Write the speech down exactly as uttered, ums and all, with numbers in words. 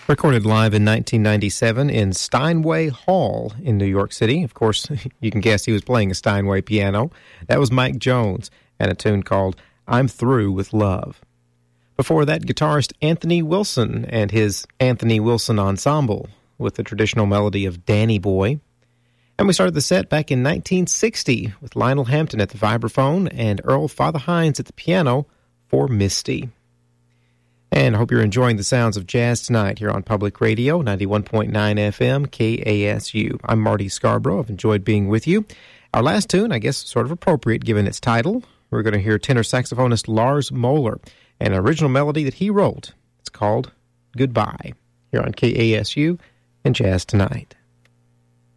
Recorded live in nineteen ninety-seven in Steinway Hall in New York City. Of course, you can guess he was playing a Steinway piano. That was Mike Jones, and a tune called I'm Through with Love. Before that, guitarist Anthony Wilson and his Anthony Wilson Ensemble with the traditional melody of Danny Boy. And we started the set back in nineteen sixty with Lionel Hampton at the vibraphone and Earl Father Hines at the piano for Misty. And I hope you're enjoying the sounds of jazz tonight here on Public Radio, ninety-one point nine F M, K A S U. I'm Marty Scarborough. I've enjoyed being with you. Our last tune, I guess, sort of appropriate given its title. We're going to hear tenor saxophonist Lars Moeller and an original melody that he wrote. It's called Goodbye, here on K A S U and Jazz Tonight.